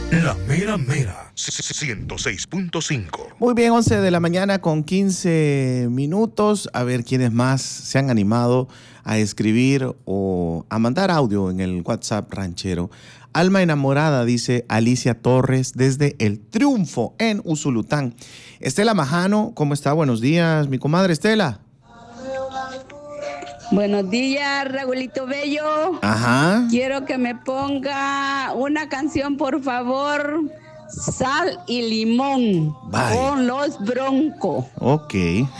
La mera mera 106.5. Muy bien, 11 de la mañana con 15 minutos. A ver quiénes más se han animado a escribir o a mandar audio en el WhatsApp ranchero. Alma enamorada, dice Alicia Torres, desde El Triunfo, en Usulután. Estela Majano, ¿cómo está? Buenos días, mi comadre Estela. Buenos días, Raulito Bello. Ajá. Quiero que me ponga una canción, por favor. Sal y limón. Bye. Con Los Broncos. Ok.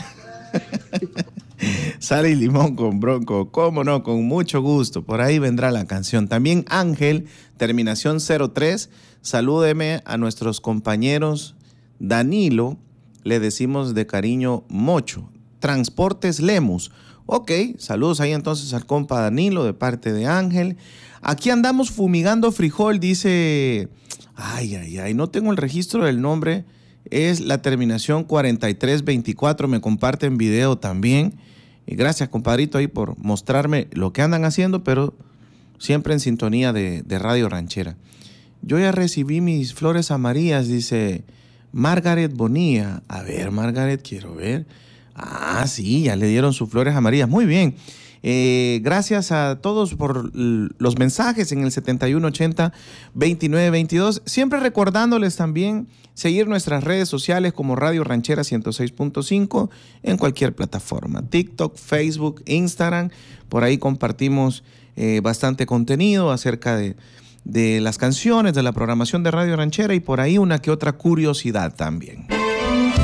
Sal y limón con Bronco. Cómo no, con mucho gusto. Por ahí vendrá la canción. También Ángel, terminación 03. Salúdeme a nuestros compañeros. Danilo, le decimos de cariño Mocho. Transportes Lemus. Ok, saludos ahí entonces al compa Danilo de parte de Ángel. Aquí andamos fumigando frijol, dice... Ay, no tengo el registro del nombre. Es la terminación 4324, me comparten video también. Y gracias, compadrito, ahí por mostrarme lo que andan haciendo, pero siempre en sintonía de Radio Ranchera. Yo ya recibí mis flores amarillas, dice Margaret Bonilla. A ver, Margaret, quiero ver... Ah, sí, ya le dieron sus flores amarillas. Muy bien. Gracias a todos por los mensajes en el 7180-2922. Siempre recordándoles también seguir nuestras redes sociales como Radio Ranchera 106.5 en cualquier plataforma. TikTok, Facebook, Instagram. Por ahí compartimos bastante contenido acerca de las canciones, de la programación de Radio Ranchera y por ahí una que otra curiosidad también.